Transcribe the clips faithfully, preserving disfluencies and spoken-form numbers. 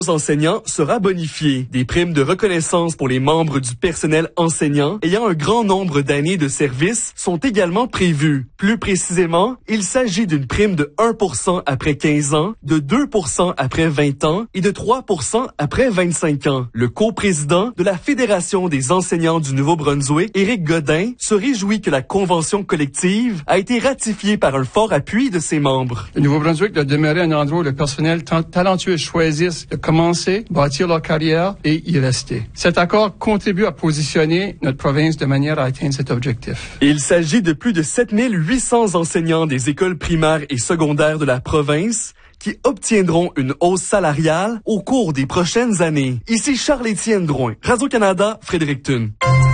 enseignants sera bonifié. Des primes de reconnaissance pour les membres du personnel enseignant ayant un grand nombre d'années de service sont également prévues. Plus précisément, il s'agit d'une prime de un pour cent après quinze ans, de deux pour cent après vingt ans et de trois pour cent après vingt-cinq ans. Le coprésident de la Fédération des enseignants du Nouveau-Brunswick, Éric Godin, se réjouit que la convention collective a été ratifiée par un fort appui de ses membres. Le Nouveau-Brunswick doit demeurer un endroit où le personnel talentueux choisisse de commencer, bâtir leur carrière et y rester. Cet accord contribue à positionner notre province de manière à atteindre cet objectif. Il s'agit de plus de sept mille huit cents enseignants des écoles primaires et secondaires de la province qui obtiendront une hausse salariale au cours des prochaines années. Ici Charles-Étienne Drouin, Radio-Canada, Fredericton.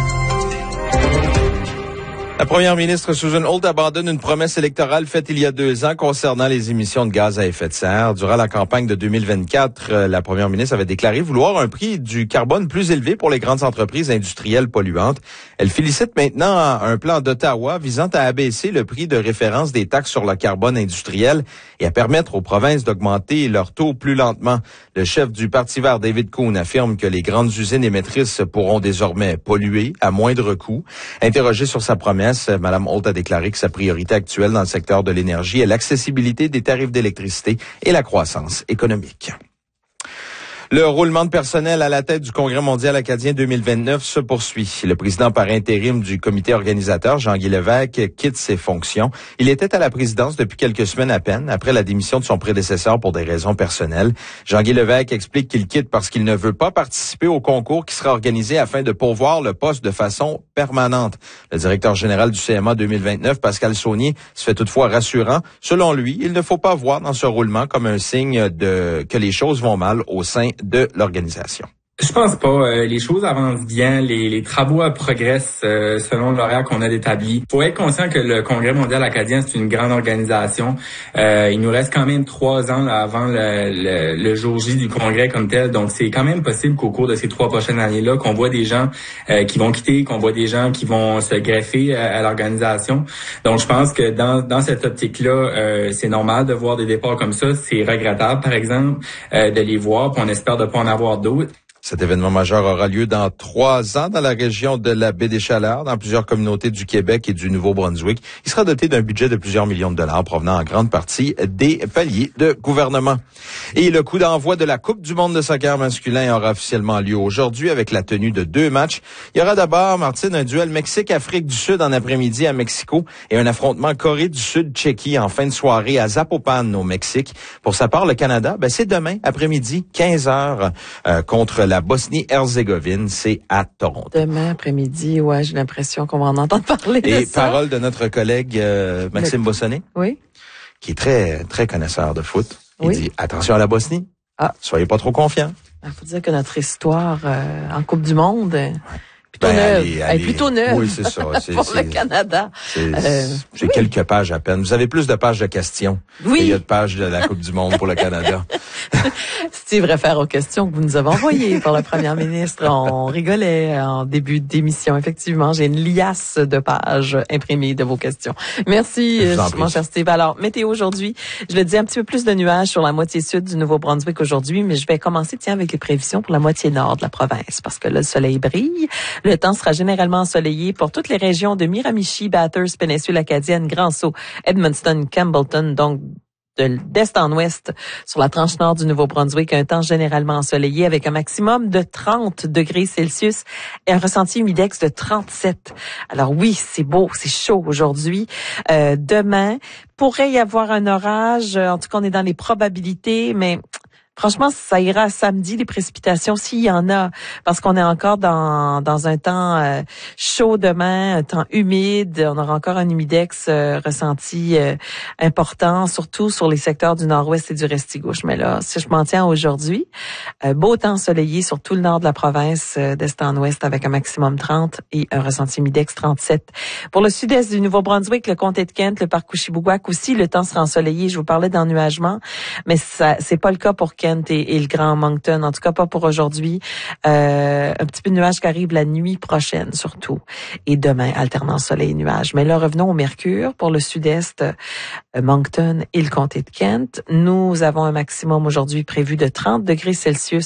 La première ministre Susan Holt abandonne une promesse électorale faite il y a deux ans concernant les émissions de gaz à effet de serre. Durant la campagne de deux mille vingt-quatre, la première ministre avait déclaré vouloir un prix du carbone plus élevé pour les grandes entreprises industrielles polluantes. Elle félicite maintenant un plan d'Ottawa visant à abaisser le prix de référence des taxes sur le carbone industriel et à permettre aux provinces d'augmenter leur taux plus lentement. Le chef du Parti vert, David Coon, affirme que les grandes usines émettrices pourront désormais polluer à moindre coût. Interrogé sur sa promesse, Mme Holt a déclaré que sa priorité actuelle dans le secteur de l'énergie est l'accessibilité des tarifs d'électricité et la croissance économique. Le roulement de personnel à la tête du Congrès mondial acadien deux mille vingt-neuf se poursuit. Le président par intérim du comité organisateur, Jean-Guy Lévesque, quitte ses fonctions. Il était à la présidence depuis quelques semaines à peine, après la démission de son prédécesseur pour des raisons personnelles. Jean-Guy Lévesque explique qu'il quitte parce qu'il ne veut pas participer au concours qui sera organisé afin de pourvoir le poste de façon permanente. Le directeur général du C M A deux mille vingt-neuf, Pascal Saunier, se fait toutefois rassurant. Selon lui, il ne faut pas voir dans ce roulement comme un signe de que les choses vont mal au sein de l'organisation. Je pense pas. Euh, les choses avancent bien, les, les travaux progressent euh, selon l'horaire qu'on a établi. Faut être conscient que le Congrès mondial acadien, c'est une grande organisation. Euh, il nous reste quand même trois ans là, avant le, le, le jour J du Congrès comme tel. Donc, c'est quand même possible qu'au cours de ces trois prochaines années-là, qu'on voit des gens euh, qui vont quitter, qu'on voit des gens qui vont se greffer à, à l'organisation. Donc, je pense que dans, dans cette optique-là, euh, c'est normal de voir des départs comme ça. C'est regrettable, par exemple, euh, de les voir, puis on espère de pas en avoir d'autres. Cet événement majeur aura lieu dans trois ans dans la région de la Baie des Chaleurs, dans plusieurs communautés du Québec et du Nouveau-Brunswick. Il sera doté d'un budget de plusieurs millions de dollars provenant en grande partie des paliers de gouvernement. Et le coup d'envoi de la Coupe du monde de soccer masculin aura officiellement lieu aujourd'hui avec la tenue de deux matchs. Il y aura d'abord, Martine, un duel Mexique-Afrique du Sud en après-midi à Mexico et un affrontement Corée du Sud-Tchéquie en fin de soirée à Zapopan au Mexique. Pour sa part, le Canada, ben, c'est demain après-midi, quinze heures, euh, contre la Bosnie-Herzégovine, c'est à Toronto. Demain après-midi, ouais, j'ai l'impression qu'on va en entendre parler de Et ça. parole de notre collègue euh, Maxime Le... Bossonnet, oui, qui est très très connaisseur de foot. Il oui. dit attention à la Bosnie. Ah. Soyez pas trop confiants. Il faut dire que notre histoire euh, en Coupe du Monde ouais. Plutôt ben, neuve. allez, Elle allez. est plutôt neuve. Oui, c'est ça. C'est, pour c'est, le Canada. C'est, euh, c'est oui. quelques pages à peine. Vous avez plus de pages de questions oui. qu'il y a de pages de la Coupe du monde pour le Canada. Steve réfère aux questions que vous nous avez envoyées pour la première ministre. On rigolait en début d'émission. Effectivement, j'ai une liasse de pages imprimées de vos questions. Merci, mon cher Steve. Alors, météo aujourd'hui, je le dis, un petit peu plus de nuages sur la moitié sud du Nouveau-Brunswick aujourd'hui, mais je vais commencer, tiens, avec les prévisions pour la moitié nord de la province, parce que là, le soleil brille. Le temps sera généralement ensoleillé pour toutes les régions de Miramichi, Bathurst, péninsule acadienne, Grand-Sault, Edmundston, Campbellton, donc de d'est en ouest sur la tranche nord du Nouveau-Brunswick, un temps généralement ensoleillé avec un maximum de trente degrés Celsius et un ressenti humidex de trente-sept. Alors oui, c'est beau, c'est chaud aujourd'hui. Euh, demain, pourrait y avoir un orage. En tout cas, on est dans les probabilités, mais franchement, ça ira samedi, les précipitations, s'il y en a, parce qu'on est encore dans dans un temps euh, chaud demain, un temps humide. On aura encore un humidex euh, ressenti euh, important, surtout sur les secteurs du nord-ouest et du Restigouche. Mais là, si je m'en tiens aujourd'hui, euh, beau temps ensoleillé sur tout le nord de la province, euh, d'est en ouest, avec un maximum trente et un ressenti humidex trente-sept. Pour le sud-est du Nouveau-Brunswick, le comté de Kent, le parc Couchibougouac aussi, le temps sera ensoleillé. Je vous parlais d'ennuagement, mais ça c'est pas le cas pour Kent. Kent et, et le Grand Moncton. En tout cas, pas pour aujourd'hui. Euh, un petit peu de nuages qui arrivent la nuit prochaine, surtout. Et demain, alternance soleil et nuages. Mais là, revenons au Mercure pour le sud-est, euh, Moncton et le comté de Kent. Nous avons un maximum aujourd'hui prévu de trente degrés Celsius